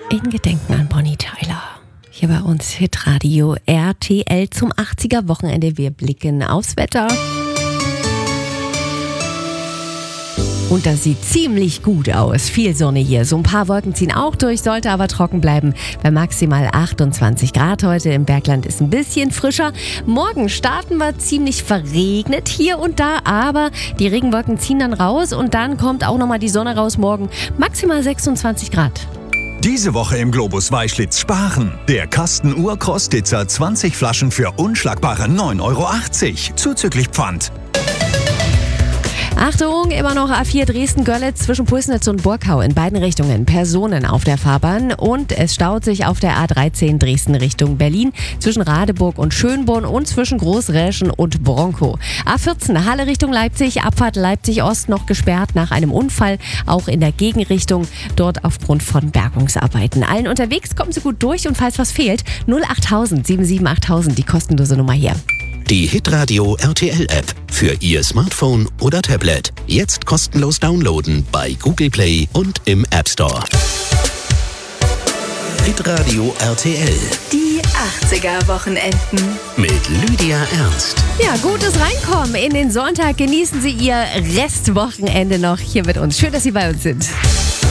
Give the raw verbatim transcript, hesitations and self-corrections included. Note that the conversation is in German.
In Gedenken an Bonnie Tyler. Hier bei uns Hitradio R T L zum achtziger Wochenende. Wir blicken aufs Wetter. Und das sieht ziemlich gut aus. Viel Sonne hier. So ein paar Wolken ziehen auch durch, sollte aber trocken bleiben. Bei maximal achtundzwanzig Grad heute. Im Bergland ist ein bisschen frischer. Morgen starten wir ziemlich verregnet hier und da, aber die Regenwolken ziehen dann raus und dann kommt auch nochmal die Sonne raus morgen. Maximal sechsundzwanzig Grad. Diese Woche im Globus Weißlitz sparen. Der Kasten Urkostitzer zwanzig Flaschen für unschlagbare neun Euro achtzig. Zuzüglich Pfand. Achtung, immer noch A vier Dresden-Görlitz zwischen Pulsnitz und Burgau in beiden Richtungen. Personen auf der Fahrbahn und es staut sich auf der A dreizehn Dresden Richtung Berlin zwischen Radeburg und Schönborn und zwischen Großräschen und Bronkow. A vierzehn Halle Richtung Leipzig, Abfahrt Leipzig-Ost noch gesperrt nach einem Unfall, auch in der Gegenrichtung, dort aufgrund von Bergungsarbeiten. Allen unterwegs kommen Sie gut durch und falls was fehlt, null achttausend sieben sieben achttausend, die kostenlose Nummer hier. Die Hitradio R T L App für Ihr Smartphone oder Tablet. Jetzt kostenlos downloaden bei Google Play und im App Store. Hitradio R T L. Die achtziger Wochenenden. Mit Lydia Ernst. Ja, gutes Reinkommen in den Sonntag. Genießen Sie Ihr Restwochenende noch hier mit uns. Schön, dass Sie bei uns sind.